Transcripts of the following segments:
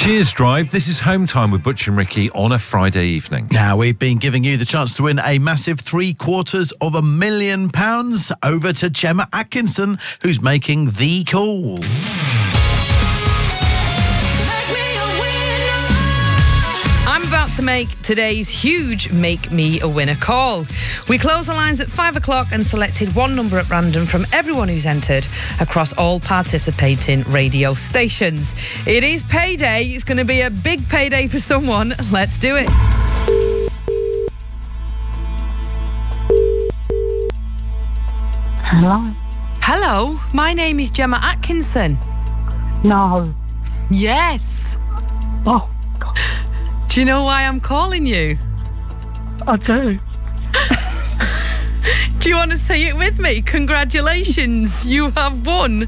Cheers, Drive. This is Home Time with Butch and Ricky on a Friday evening. Now, we've been giving you the chance to win a massive £750,000. Over to Gemma Atkinson, who's making the call. I'm about to make today's huge Make Me a Winner call. We close the lines at 5 o'clock and selected one number at random from everyone who's entered across all participating radio stations. It is payday. It's going to be a big payday for someone. Let's do it. Hello? Hello, my name is Gemma Atkinson. No. Yes. Oh, God. Do you know why I'm calling you? I do. Do you want to say it with me? Congratulations, you have won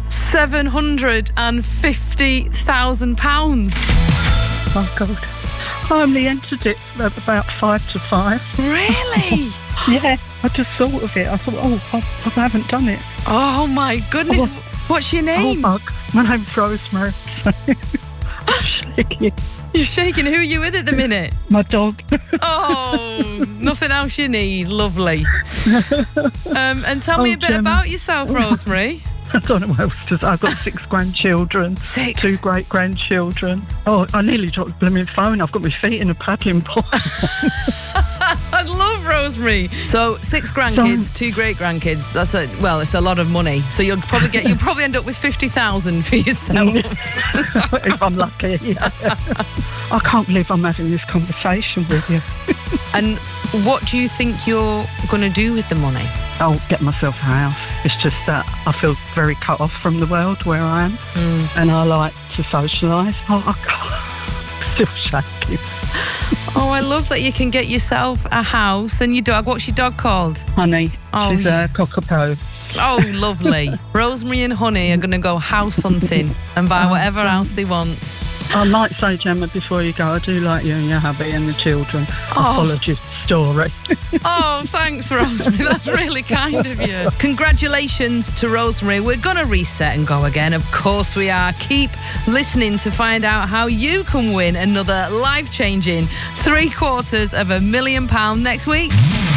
£750,000. Oh, God. I only entered it at about 5 to 5. Really? Yeah, I just thought of it. I thought, I haven't done it. Oh, my goodness. Oh. What's your name? Oh, my name's Rosemary. I'm shaking. You're shaking. Who are you with at the minute? My dog. Oh, nothing else you need. Lovely. And tell me a bit about yourself, Rosemary. I don't know what else to say. I've got 6 grandchildren. 6? 2 great-grandchildren. Oh, I nearly dropped the blooming phone. I've got my feet in a paddling pool. I love Rosemary. So 6 grandkids, 2 great-grandkids. It's a lot of money. So you'll probably end up with 50,000 for yourself. If I'm lucky, yeah. I can't believe I'm having this conversation with you. And what do you think you're going to do with the money? I'll get myself a house. It's just that I feel very cut off from the world where I am. And I like to socialise. Oh, I can't. I'm still shaking. Oh, I love that you can get yourself a house and your dog. What's your dog called? Honey. Oh, she's a cockapoo. Oh, lovely. Rosemary and Honey are going to go house hunting and buy whatever house they want. I might say, Gemma, before you go, I do like you and your hubby and the children. I followed your story. Oh, thanks, Rosemary. That's really kind of you. Congratulations to Rosemary. We're going to reset and go again. Of course we are. Keep listening to find out how you can win another life-changing £750,000 next week.